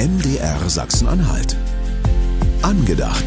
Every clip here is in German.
MDR Sachsen-Anhalt. Angedacht.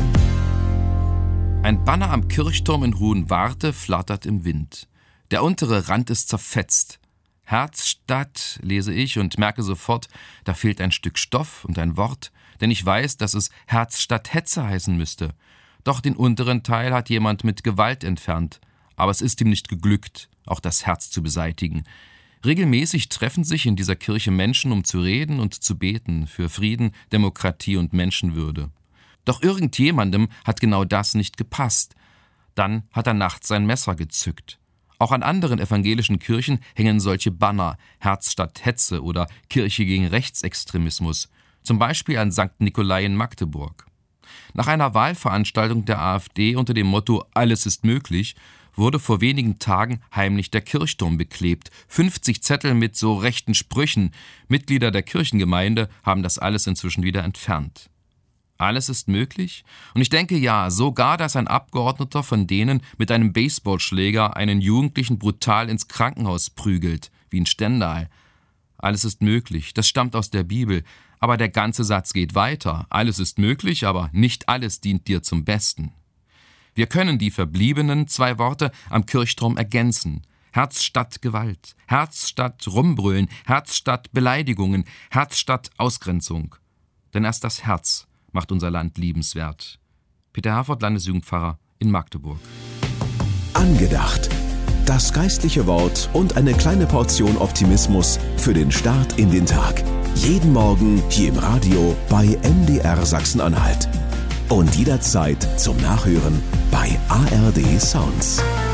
Ein Banner am Kirchturm in Hohenwarte flattert im Wind. Der untere Rand ist zerfetzt. Herzstadt lese ich und merke sofort, da fehlt ein Stück Stoff und ein Wort, denn ich weiß, dass es Herzstadt Hetze heißen müsste. Doch den unteren Teil hat jemand mit Gewalt entfernt. Aber es ist ihm nicht geglückt, auch das Herz zu beseitigen. Regelmäßig treffen sich in dieser Kirche Menschen, um zu reden und zu beten für Frieden, Demokratie und Menschenwürde. Doch irgendjemandem hat genau das nicht gepasst. Dann hat er nachts sein Messer gezückt. Auch an anderen evangelischen Kirchen hängen solche Banner, Herz statt Hetze oder Kirche gegen Rechtsextremismus, zum Beispiel an St. Nikolai in Magdeburg. Nach einer Wahlveranstaltung der AfD unter dem Motto »Alles ist möglich« wurde vor wenigen Tagen heimlich der Kirchturm beklebt. 50 Zettel mit so rechten Sprüchen. Mitglieder der Kirchengemeinde haben das alles inzwischen wieder entfernt. Alles ist möglich? Und ich denke ja, sogar, dass ein Abgeordneter von denen mit einem Baseballschläger einen Jugendlichen brutal ins Krankenhaus prügelt, wie in Stendal. Alles ist möglich, das stammt aus der Bibel. Aber der ganze Satz geht weiter. Alles ist möglich, aber nicht alles dient dir zum Besten. Wir können die verbliebenen 2 Worte am Kirchturm ergänzen. Herz statt Gewalt, Herz statt Rumbrüllen, Herz statt Beleidigungen, Herz statt Ausgrenzung. Denn erst das Herz macht unser Land liebenswert. Peter Herford, Landesjugendpfarrer in Magdeburg. Angedacht. Das geistliche Wort und eine kleine Portion Optimismus für den Start in den Tag. Jeden Morgen hier im Radio bei MDR Sachsen-Anhalt. Und jederzeit zum Nachhören bei ARD Sounds.